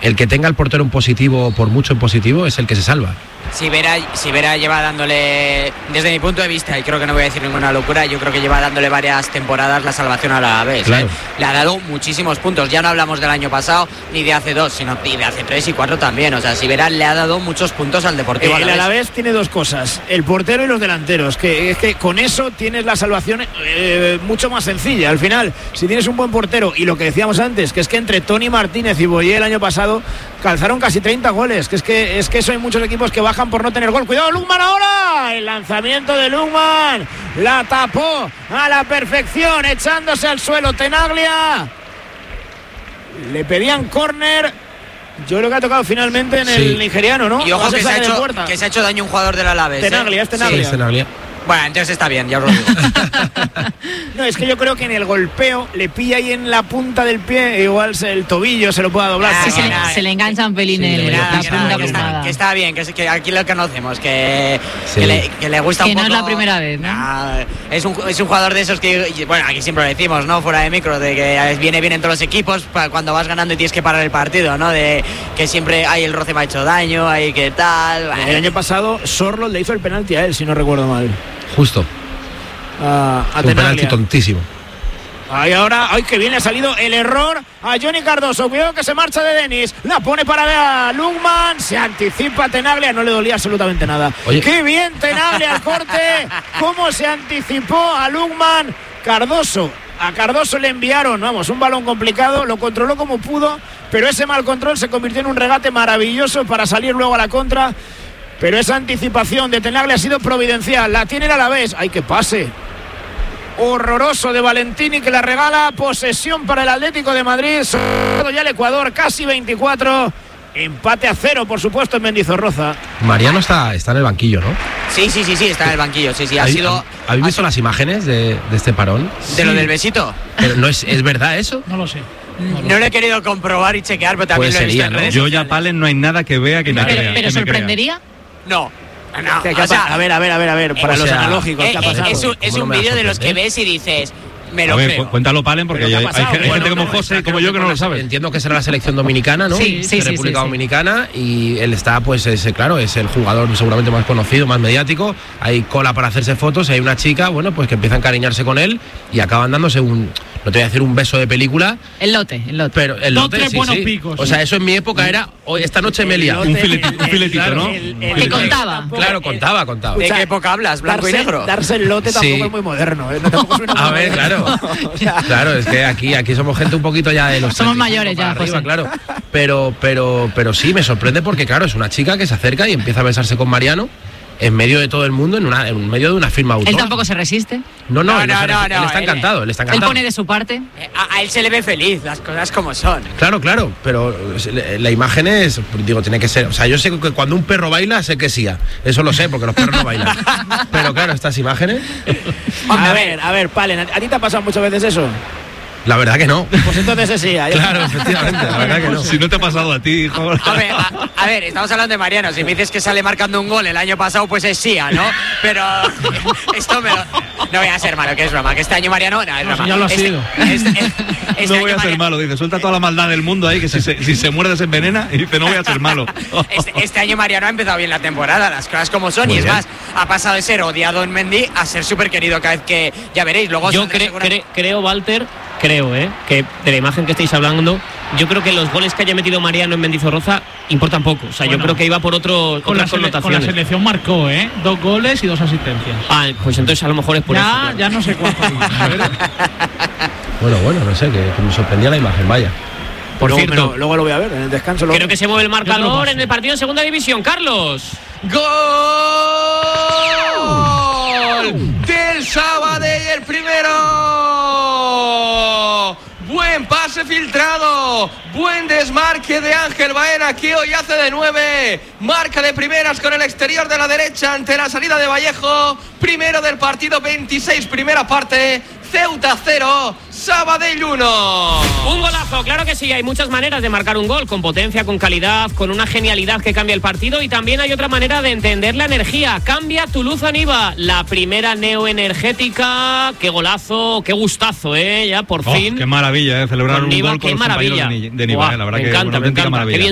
el que tenga el portero en positivo, por mucho en positivo, es el que se salva. Si Vera lleva dándole, desde mi punto de vista, y creo que no voy a decir ninguna locura, yo creo que lleva dándole varias temporadas la salvación a la Alavés. Claro. Le ha dado muchísimos puntos. Ya no hablamos del año pasado ni de hace 2, sino de hace 3 y 4 también. O sea, si Vera le ha dado muchos puntos al Deportivo Alavés. El Alavés tiene dos cosas: el portero y los delanteros. Que es que con eso tienes la salvación mucho más sencilla. Al final, si tienes un buen portero, y lo que decíamos antes, que es que entre Toni Martínez y Boyé el año pasado calzaron casi 30 goles. Que es que eso hay muchos equipos que bajan por no tener gol. Cuidado, Lukman ahora. El lanzamiento de Lukman. La tapó a la perfección, echándose al suelo Tenaglia. Le pedían córner. Yo creo que ha tocado finalmente en el nigeriano, ¿no? Y ojo que se ha hecho daño un jugador del Alavés. Tenaglia, es Tenaglia. Sí, Tenaglia. Bueno, entonces está bien, ya os lo digo. No, es que yo creo que en el golpeo le pilla ahí en la punta del pie, igual el tobillo se lo pueda doblar. Sí, se le engancha un pelín la punta. Que está bien, que aquí lo conocemos, que le gusta un poco. Que no es la primera vez, ¿no? Es un jugador de esos que, bueno, aquí siempre lo decimos, ¿no? Fuera de micro, de que viene bien en todos los equipos cuando vas ganando y tienes que parar el partido, ¿no? De que siempre el roce me ha hecho daño, que tal. El año pasado Sorloth le hizo el penalti a él, si no recuerdo mal. Justo. A un penalti tontísimo. Ahí ahora, que bien ha salido el error a Johnny Cardoso. Cuidado que se marcha de Denis. La pone para Lukman. Se anticipa Tenaglia. No le dolía absolutamente nada. Oye. Qué bien Tenaglia al corte. Cómo se anticipó a Lukman. A Cardoso le enviaron, un balón complicado. Lo controló como pudo. Pero ese mal control se convirtió en un regate maravilloso para salir luego a la contra. Pero esa anticipación de Tenaglia ha sido providencial. La tiene el Alavés. ¡Ay, qué pase! Horroroso de Valentini, que la regala. Posesión para el Atlético de Madrid. Ya el Ecuador, casi 24. Empate a 0, por supuesto, en Mendizorroza. Mariano está en el banquillo, ¿no? Sí, está en el banquillo. Sí, ¿Habéis visto las imágenes de este parón? ¿De lo del besito? Pero no es verdad eso. No lo sé. No lo he querido comprobar y chequear, pero también pues lo he visto. ¿no? Yo ya, Palen, no hay nada que vea que me crea. ¿Pero sorprendería? No. A ver, para los analógicos, ¿qué ha pasado? Es un vídeo de los que ves y dices, me lo creo. Cuéntalo, Palen, porque hay gente como José y como yo que no lo sabe. Entiendo que será la selección dominicana, ¿no? Sí, República Dominicana, y él está, pues, es el jugador seguramente más conocido, más mediático. Hay cola para hacerse fotos, y hay una chica, pues que empieza a encariñarse con él y acaban dándose no te voy a decir un beso de película. El lote. Pero el lote, sí. Picos, o sea, eso en mi época era, esta noche me lía. Un filetito, claro, ¿no? Que contaba. Claro, contaba. ¿De qué época hablas? ¿Blanco y negro? Darse el lote tampoco es muy moderno, ¿eh? A ver, claro. Claro, es que aquí somos gente un poquito ya de los... Somos mayores ya, arriba, José. Claro. Pero sí, me sorprende porque, claro, es una chica que se acerca y empieza a besarse con Mariano en medio de todo el mundo, en medio de una firma autógrafa. ¿Él tampoco se resiste? No, él está encantado. Él pone de su parte. A él se le ve feliz, las cosas como son. Claro, pero la imagen es, tiene que ser, o sea, yo sé que cuando un perro baila, sé que sí, eso lo sé, porque los perros no bailan. Pero claro, estas imágenes... A ver, Palen, ¿a ti te ha pasado muchas veces eso? La verdad que no. Pues entonces es sí. Claro, efectivamente, la verdad que no. Si no te ha pasado a ti, hijo. A ver, estamos hablando de Mariano. Si me dices que sale marcando un gol el año pasado, pues es sí, ¿no? Pero esto no voy a ser malo, que es broma. Que este año Mariano, no, es broma. Ya lo ha sido. No voy a ser malo, dice. Suelta toda la maldad del mundo ahí, que si se muerde se envenena, y dice, no voy a ser malo. Este año Mariano ha empezado bien la temporada, las cosas como son. Muy y es bien. más, ha pasado de ser odiado en Mendy a ser súper querido cada vez que, ya veréis, luego... Yo creo, Walter, que de la imagen que estáis hablando, yo creo que los goles que haya metido Mariano en Mendizorroza importan poco. O sea, yo creo que iba por otras connotaciones. Con la selección marcó, 2 goles y 2 asistencias. Pues entonces a lo mejor es por eso. Claro. Ya no sé cuánto. Bueno, no sé, que me sorprendía la imagen, vaya. Por cierto, luego lo voy a ver en el descanso. Creo que se mueve el marcador en el partido en segunda división. Carlos. ¡Gol! Del Sabadell, el primero. Buen pase filtrado, buen desmarque de Ángel Baena, que hoy hace de 9, marca de primeras con el exterior de la derecha ante la salida de Vallejo, primero del partido, 26, primera parte, Ceuta 0, Sabadell 1. Un golazo, claro que sí, hay muchas maneras de marcar un gol, con potencia, con calidad, con una genialidad que cambia el partido, y también hay otra manera de entender la energía. Cambia Toulouse Aniva, la primera neoenergética. Qué golazo, qué gustazo, ya por fin. Qué maravilla, celebrar un gol con los compañeros de Niva, la verdad, me que encanta, una auténtica maravilla.